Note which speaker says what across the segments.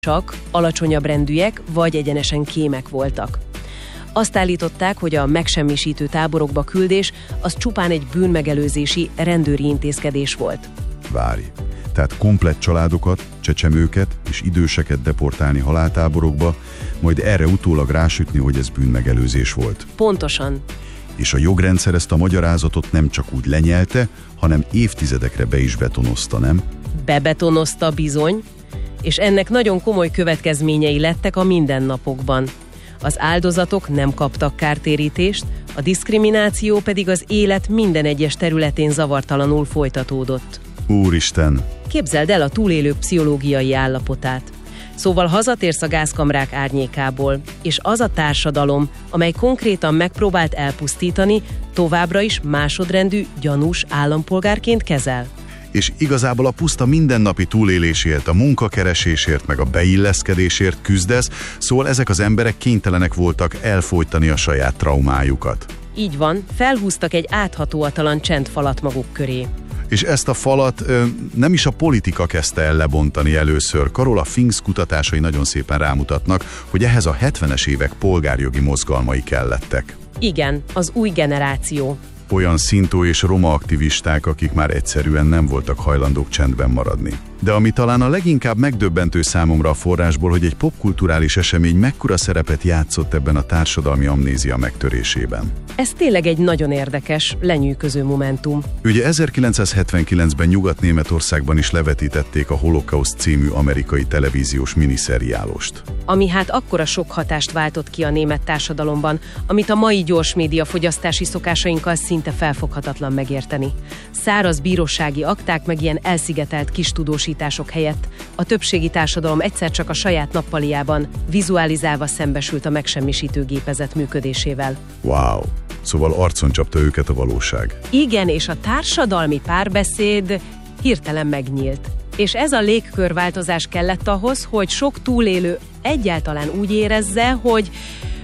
Speaker 1: csak alacsonyabb rendűek vagy egyenesen kémek voltak. Azt állították, hogy a megsemmisítő táborokba küldés az csupán egy bűnmegelőzési rendőri intézkedés volt.
Speaker 2: Várj, tehát komplett családokat, csecsemőket és időseket deportálni haláltáborokba, majd erre utólag rásütni, hogy ez bűnmegelőzés volt.
Speaker 1: Pontosan.
Speaker 2: És a jogrendszer ezt a magyarázatot nem csak úgy lenyelte, hanem évtizedekre be is betonozta, nem?
Speaker 1: Bebetonozta bizony, és ennek nagyon komoly következményei lettek a mindennapokban. Az áldozatok nem kaptak kártérítést, a diszkrimináció pedig az élet minden egyes területén zavartalanul folytatódott.
Speaker 2: Úristen!
Speaker 1: Képzeld el a túlélők pszichológiai állapotát. Szóval hazatérsz a gázkamrák árnyékából, és az a társadalom, amely konkrétan megpróbált elpusztítani, továbbra is másodrendű, gyanús állampolgárként kezel.
Speaker 2: És igazából a puszta mindennapi túlélésért, a munkakeresésért, meg a beilleszkedésért küzdesz, szóval ezek az emberek kénytelenek voltak elfojtani a saját traumájukat.
Speaker 1: Így van, felhúztak egy áthatóatalan csendfalat maguk köré.
Speaker 2: És ezt a falat nem is a politika kezdte el lebontani először. Carola Finks kutatásai nagyon szépen rámutatnak, hogy ehhez a 70-es évek polgárjogi mozgalmai kellettek.
Speaker 1: Igen, az új generáció.
Speaker 2: Olyan szintó és roma aktivisták, akik már egyszerűen nem voltak hajlandók csendben maradni. De ami talán a leginkább megdöbbentő számomra a forrásból, hogy egy popkulturális esemény mekkora szerepet játszott ebben a társadalmi amnézia megtörésében.
Speaker 1: Ez tényleg egy nagyon érdekes, lenyűgöző momentum.
Speaker 2: Ugye 1979-ben Nyugat-Németországban is levetítették a Holocaust című amerikai televíziós miniszeriálost.
Speaker 1: Ami hát akkora sok hatást váltott ki a német társadalomban, amit a mai gyors média fogyasztási szokásainkkal szinte felfoghatatlan megérteni. Száraz bírósági akták meg ilyen elszigetelt kis tudósítások helyett a többségi társadalom egyszer csak a saját nappaliában vizualizálva szembesült a megsemmisítő gépezet működésével.
Speaker 2: Wow! Szóval arcon csapta őket a valóság.
Speaker 1: Igen, és a társadalmi párbeszéd hirtelen megnyílt. És ez a légkörváltozás kellett ahhoz, hogy sok túlélő egyáltalán úgy érezze, hogy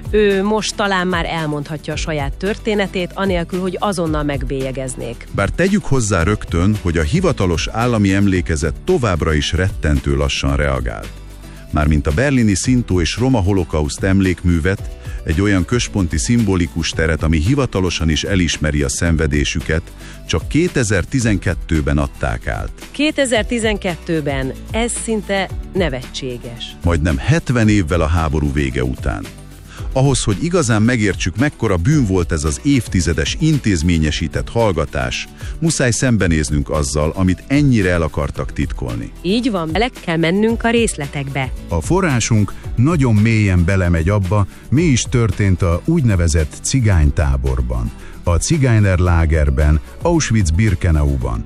Speaker 1: ő most talán már elmondhatja a saját történetét, anélkül, hogy azonnal megbélyegeznék.
Speaker 2: Bár tegyük hozzá rögtön, hogy a hivatalos állami emlékezet továbbra is rettentő lassan reagált. Mármint a berlini szintó és roma holokauszt emlékművet, egy olyan központi szimbolikus teret, ami hivatalosan is elismeri a szenvedésüket, csak 2012-ben adták át.
Speaker 1: 2012-ben ez szinte nevetséges.
Speaker 2: Majdnem 70 évvel a háború vége után. Ahhoz, hogy igazán megértsük, mekkora bűn volt ez az évtizedes intézményesített hallgatás, muszáj szembenéznünk azzal, amit ennyire el akartak titkolni.
Speaker 1: Így van, bele kell mennünk a részletekbe.
Speaker 3: A forrásunk nagyon mélyen belemegy abba, mi is történt a úgynevezett cigánytáborban, a Zigeunerlagerben, Auschwitz-Birkenauban.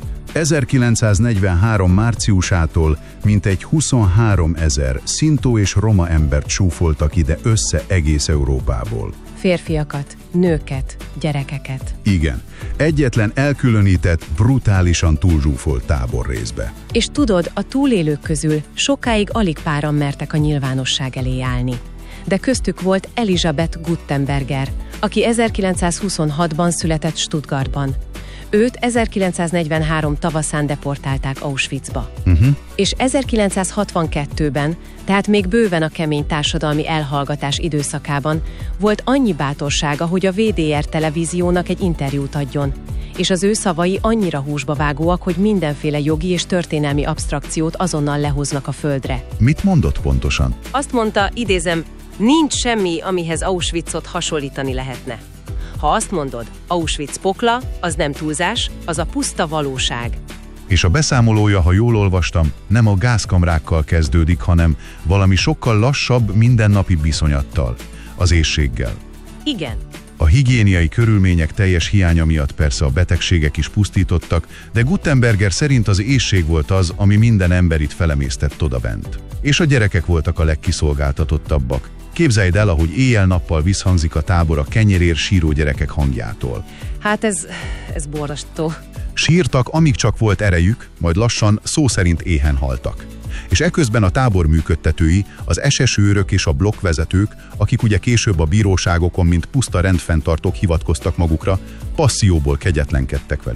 Speaker 3: 1943. márciusától mintegy 23 000 szintó és roma embert csúfoltak ide össze egész Európából.
Speaker 1: Férfiakat, nőket, gyerekeket.
Speaker 3: Igen, egyetlen elkülönített, brutálisan túlzsúfolt táborrészbe.
Speaker 1: És tudod, a túlélők közül sokáig alig páran mertek a nyilvánosság elé állni. De köztük volt Elisabeth Guttenberger, aki 1926-ban született Stuttgartban. Őt 1943 tavaszán deportálták Auschwitzba. És 1962-ben, tehát még bőven a kemény társadalmi elhallgatás időszakában volt annyi bátorsága, hogy a WDR televíziónak egy interjút adjon. És az ő szavai annyira húsba vágóak, hogy mindenféle jogi és történelmi absztrakciót azonnal lehoznak a földre.
Speaker 3: Mit mondott pontosan?
Speaker 1: Azt mondta, idézem, nincs semmi, amihez Auschwitzot hasonlítani lehetne. Ha azt mondod, Auschwitz pokla, az nem túlzás, az a puszta valóság.
Speaker 3: És a beszámolója, ha jól olvastam, nem a gázkamrákkal kezdődik, hanem valami sokkal lassabb, mindennapi viszonyattal, az éhséggel.
Speaker 1: Igen.
Speaker 3: A higiéniai körülmények teljes hiánya miatt persze a betegségek is pusztítottak, de Guttenberger szerint az éhség volt az, ami minden emberit felemésztett odabent. És a gyerekek voltak a legkiszolgáltatottabbak. Képzeld el, ahogy éjjel-nappal visszhangzik a tábor a kenyerér síró gyerekek hangjától.
Speaker 1: Hát ez borzasztó.
Speaker 3: Sírtak, amíg csak volt erejük, majd lassan szó szerint éhen haltak. És eközben a tábor működtetői, az SS őrök és a blokkvezetők, akik ugye később a bíróságokon, mint puszta rendfenntartók hivatkoztak magukra, passzióból kegyetlenkedtek velük.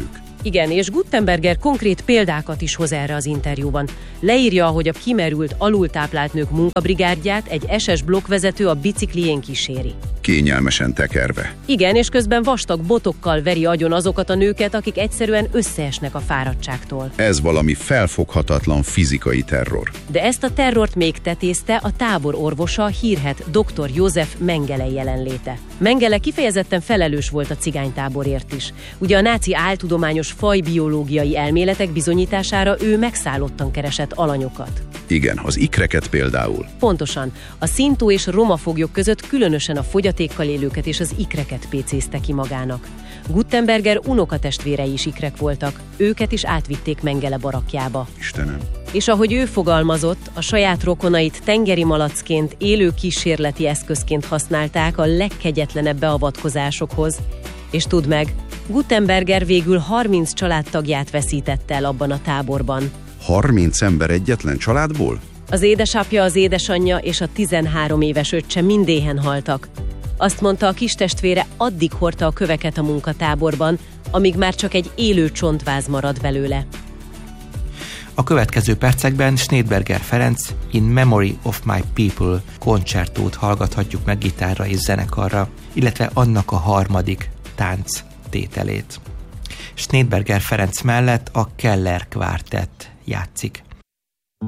Speaker 1: Igen, és Guttenberger konkrét példákat is hoz erre az interjúban. Leírja, hogy a kimerült, alultáplált nők munkabrigárdját egy SS blokkvezető a biciklijén kíséri.
Speaker 2: Kényelmesen tekerve.
Speaker 1: Igen, és közben vastag botokkal veri agyon azokat a nőket, akik egyszerűen összeesnek a fáradtságtól.
Speaker 2: Ez valami felfoghatatlan fizikai terror.
Speaker 1: De ezt a terrort még tetézte a tábor orvosa, hírhedt dr. József Mengele jelenléte. Mengele kifejezetten felelős volt a cigánytáborért is. Ugye a náci áltudományos fajbiológiai elméletek bizonyítására ő megszállottan keresett alanyokat.
Speaker 2: Igen, az ikreket például.
Speaker 1: Pontosan. A szintó és roma foglyok között különösen a fogyatékkal élőket és az ikreket pécézte ki magának. Guttenberger unokatestvérei is ikrek voltak, őket is átvitték Mengele barakjába.
Speaker 2: Istenem.
Speaker 1: És ahogy ő fogalmazott, a saját rokonait tengeri malacként, élő kísérleti eszközként használták a legkegyetlenebb beavatkozásokhoz. És tudd meg, Guttenberger végül 30 családtagját veszítette el abban a táborban.
Speaker 2: 30 ember egyetlen családból?
Speaker 1: Az édesapja, az édesanyja és a 13 éves öccse mind éhen haltak. Azt mondta, a kistestvére addig hordta a köveket a munkatáborban, amíg már csak egy élő csontváz marad belőle.
Speaker 4: A következő percekben Schneidberger Ferenc In Memory of My People koncertót hallgathatjuk meg gitárra és zenekarra, illetve annak a harmadik tánc tételét. Schneidberger Ferenc mellett a Keller Quartett játszik.